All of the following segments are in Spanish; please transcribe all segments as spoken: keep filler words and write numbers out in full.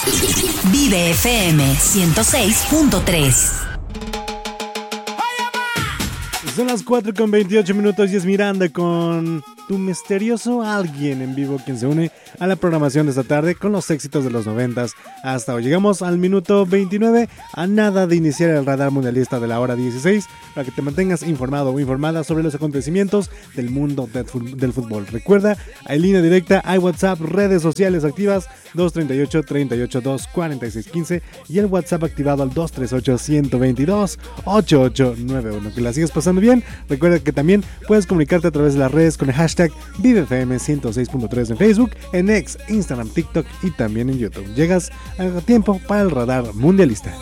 Vive F M ciento seis punto tres. Son las cuatro con veintiocho minutos y es Miranda con Tu Misterioso Alguien en vivo, quien se une a la programación de esta tarde con los éxitos de los noventas hasta hoy. Llegamos al minuto veintinueve, a nada de iniciar el radar mundialista de la hora dieciséis, para que te mantengas informado o informada sobre los acontecimientos del mundo del fútbol. Recuerda, hay línea directa, hay WhatsApp, redes sociales activas, dos treinta y ocho, treinta y ocho, dos cuarenta y seis quince y el WhatsApp activado al dos treinta y ocho, ciento veintidós, ochenta y ocho noventa y uno. Que la sigas pasando bien. Recuerda que también puedes comunicarte a través de las redes con el hashtag ViveFM ciento seis punto tres en Facebook, en X, Instagram, TikTok y también en YouTube. Llegas a tiempo para el radar mundialista.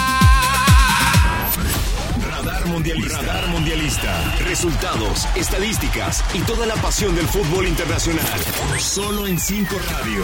Radar mundialista. Radar mundialista. Resultados, estadísticas y toda la pasión del fútbol internacional. Solo en cinco Radio.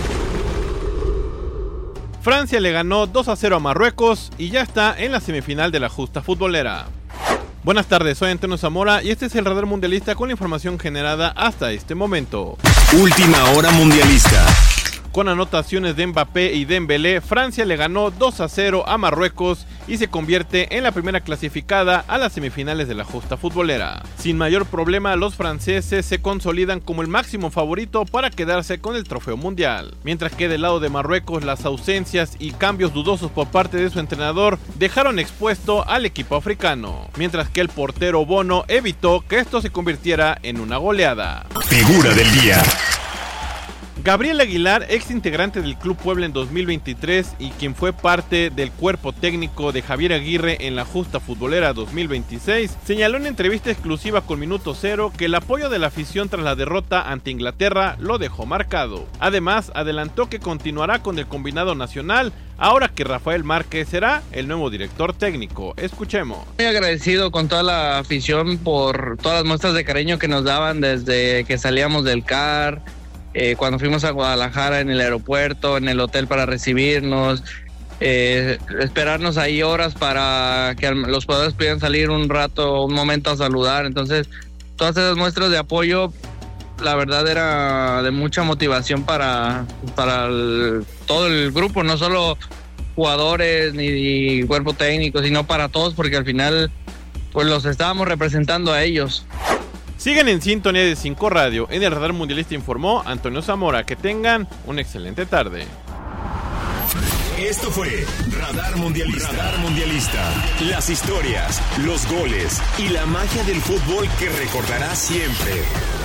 Francia le ganó dos a cero a Marruecos y ya está en la semifinal de la justa futbolera. Buenas tardes, soy Antonio Zamora y este es el Radar Mundialista con la información generada hasta este momento. Última hora mundialista. Con anotaciones de Mbappé y Dembélé, Francia le ganó dos a cero a Marruecos y se convierte en la primera clasificada a las semifinales de la justa futbolera. Sin mayor problema, los franceses se consolidan como el máximo favorito para quedarse con el trofeo mundial. Mientras que del lado de Marruecos, las ausencias y cambios dudosos por parte de su entrenador dejaron expuesto al equipo africano, mientras que el portero Bono evitó que esto se convirtiera en una goleada. Figura del día. Gabriel Aguilar, ex integrante del Club Puebla en dos mil veintitrés y quien fue parte del cuerpo técnico de Javier Aguirre en la justa futbolera dos mil veintiséis, señaló en entrevista exclusiva con Minuto Cero que el apoyo de la afición tras la derrota ante Inglaterra lo dejó marcado. Además, adelantó que continuará con el combinado nacional ahora que Rafael Márquez será el nuevo director técnico. Escuchemos. Muy agradecido con toda la afición por todas las muestras de cariño que nos daban desde que salíamos del C A R. Eh, cuando fuimos a Guadalajara, en el aeropuerto, en el hotel para recibirnos, eh, esperarnos ahí horas para que los jugadores pudieran salir un rato, un momento a saludar. Entonces, todas esas muestras de apoyo, la verdad era de mucha motivación para, para el, todo el grupo, no solo jugadores ni, ni cuerpo técnico, sino para todos, porque al final pues los estábamos representando a ellos. Siguen en sintonía de cinco Radio. En el Radar Mundialista informó Antonio Zamora. Que tengan una excelente tarde. Esto fue Radar Mundialista. Radar Mundialista. Las historias, los goles y la magia del fútbol que recordarás siempre.